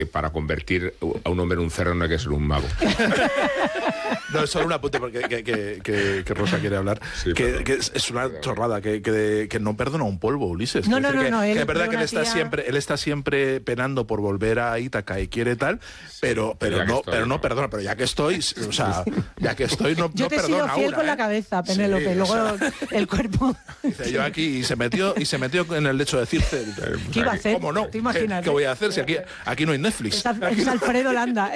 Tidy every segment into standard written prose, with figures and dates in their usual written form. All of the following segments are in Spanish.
para convertir a un hombre en un cerdo no hay que ser un mago. No, es solo un apunte porque que Rosa quiere hablar. Sí, que es una chorrada, que no perdona un polvo, Ulises. No, que es verdad que él está siempre penando por volver a Ítaca y quiere tal, pero no perdona. Pero ya que estoy, o sea, no yo te he perdona sido fiel una, con la cabeza, Penélope, sí, luego o sea, el cuerpo. Dice, yo aquí, y se metió en el lecho de Circe. ¿Qué iba a hacer? ¿Cómo no? ¿Te imaginas? ¿Qué voy a hacer si aquí no hay Netflix? Es Alfredo Landa,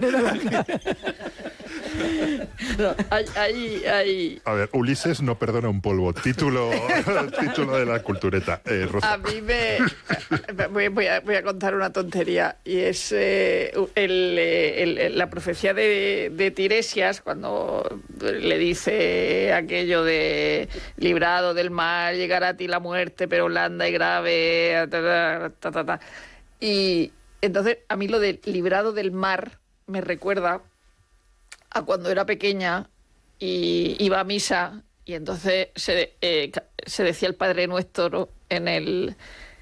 No, hay... A ver, Ulises no perdona un polvo. Título de la cultureta. Rosa. A mí voy a contar una tontería, y es la profecía de Tiresias, cuando le dice aquello de librado del mal, llegará a ti la muerte, pero blanda y grave, Y entonces a mí lo de librado del mar me recuerda a cuando era pequeña y iba a misa, y entonces se decía el Padre Nuestro en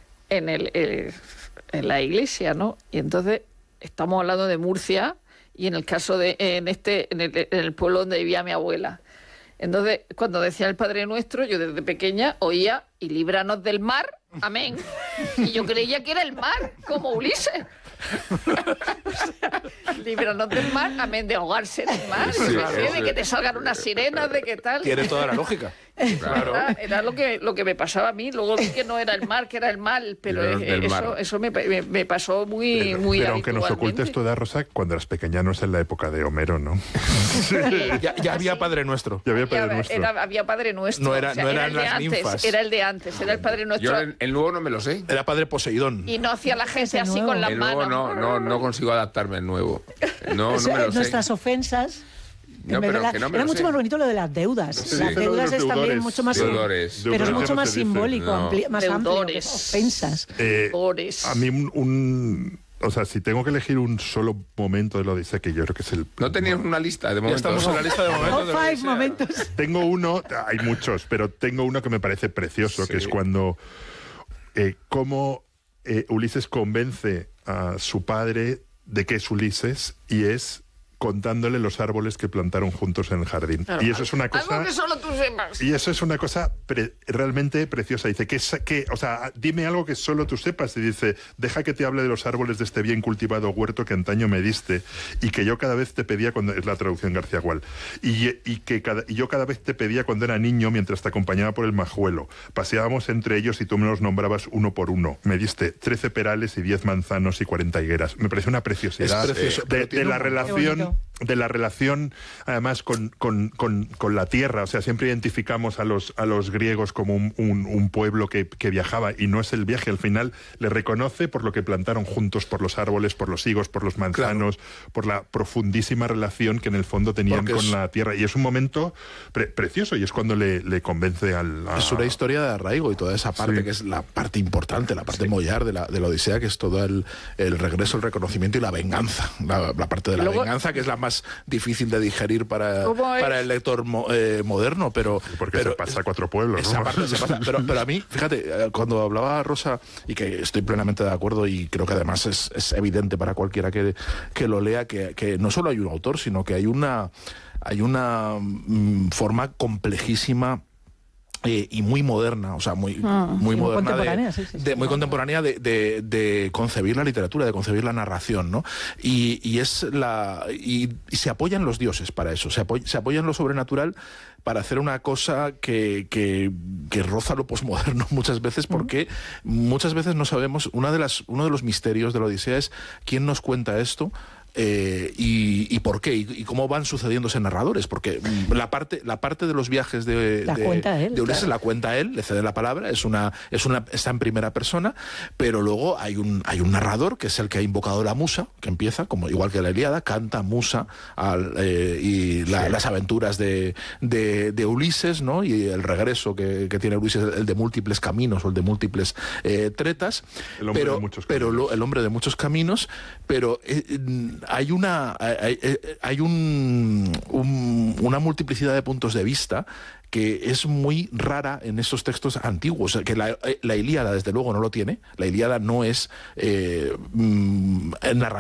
la iglesia, ¿no? Y entonces estamos hablando de Murcia, y en el caso en el pueblo donde vivía mi abuela. Entonces, cuando decía el Padre Nuestro, yo desde pequeña oía y líbranos del mar, amén. Y yo creía que era el mar, como Ulises. O sea, líbranos del mar, amén, de ahogarse en el mar, Sí, de que te salgan unas sirenas, de qué tal. Tiene toda la lógica. Claro. Era lo que me pasaba a mí. Luego vi que no era el mar, que era el mal, pero eso me pasó muy pero aunque nos ocultes tu edad, Rosa, cuando eras pequeña no es en la época de Homero, ¿no? Sí. Ya había Padre Nuestro. Ya había Padre Nuestro. Había Padre Nuestro. No eran el de las antes, ninfas. era el de antes, era el Padre Nuestro. Yo el nuevo no me lo sé. Era Padre Poseidón. Y no hacía la gente así nuevo. con las El nuevo manos. no consigo adaptarme al nuevo. No me lo sé. Nuestras ofensas. No, pero que no me era lo mucho sé. más bonito lo de las deudas. Sí. Las deudas es también mucho más... Deudores. Pero es Deudores mucho ya no más se dice. simbólico, No. más amplio. Deudores. Ofensas. A mí o sea, si tengo que elegir un solo momento de la Odisea, que yo creo que es el... No tenías una lista de Ya momentos. estamos en la lista de momentos. Top de la 5 Odisea. momentos. Tengo uno, hay muchos, pero tengo uno que me parece precioso, que es cuando cómo Ulises convence a su padre de que es Ulises, y es contándole los árboles que plantaron juntos en el jardín. Claro, Y eso es una cosa... algo que solo tú sepas. Y eso es una cosa realmente preciosa. Dice, o sea, dime algo que solo tú sepas. Y dice, deja que te hable de los árboles de este bien cultivado huerto que antaño me diste y que yo cada vez te pedía cuando... Es la traducción García Gual. Y yo cada vez te pedía cuando era niño mientras te acompañaba por el Majuelo. Paseábamos entre ellos y tú me los nombrabas uno por uno. Me diste 13 perales y 10 manzanos y 40 higueras. Me parece una preciosidad Es precioso, de la relación... De la relación, además, con la tierra. O sea, siempre identificamos a los griegos como un pueblo que viajaba, y no es el viaje. Al final le reconoce por lo que plantaron juntos, por los árboles, por los higos, por los manzanos, por la profundísima relación que en el fondo tenían con la tierra. Y es un momento precioso, y es cuando le convence Es una historia de arraigo, y toda esa parte que es la parte importante, la parte mollar de la Odisea, que es todo el regreso, el reconocimiento y la venganza. La parte de la venganza, que es la más difícil de digerir para el lector moderno, pero porque se pasa a 4 pueblos, ¿no? Esa parte se pasa, pero a mí, fíjate, cuando hablaba Rosa, y que estoy plenamente de acuerdo, y creo que además es evidente para cualquiera que lo lea, que no solo hay un autor, sino que hay una forma complejísima y muy moderna, o sea, muy moderna, contemporánea de concebir la literatura, de concebir la narración, ¿no? Y se apoyan los dioses para eso, se apoyan lo sobrenatural para hacer una cosa que roza lo posmoderno muchas veces, porque muchas veces no sabemos. Uno de los misterios de la Odisea es quién nos cuenta esto. Y por qué y cómo van sucediéndose narradores, porque la parte de los viajes de Ulises la cuenta él, le cede la palabra, está en primera persona, pero luego hay un narrador que es el que ha invocado la musa, que empieza, como igual que la Ilíada, canta musa las aventuras de Ulises, ¿no? Y el regreso que tiene Ulises, el de múltiples caminos o el de múltiples tretas, el hombre de muchos caminos, pero hay una multiplicidad de puntos de vista que es muy rara en estos textos antiguos, que la Ilíada desde luego no lo tiene. La Ilíada no es narrativa